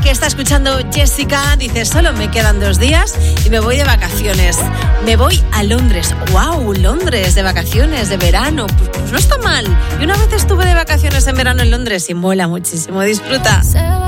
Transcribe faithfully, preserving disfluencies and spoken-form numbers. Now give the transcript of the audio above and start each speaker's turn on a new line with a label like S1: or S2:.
S1: que está escuchando Jessica dice, solo me quedan dos días y me voy de vacaciones. Me voy a Londres. ¡Wow! Londres, de vacaciones, de verano. Pues, pues no está mal. Y una vez estuve de vacaciones en verano en Londres y mola muchísimo. Disfruta.